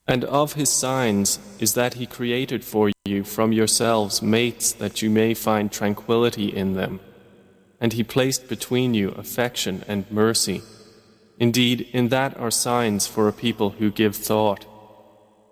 And of His signs is that He created for you from yourselves mates that you may find tranquility in them. And He placed between you affection and mercy. Indeed, in that are signs for a people who give thought.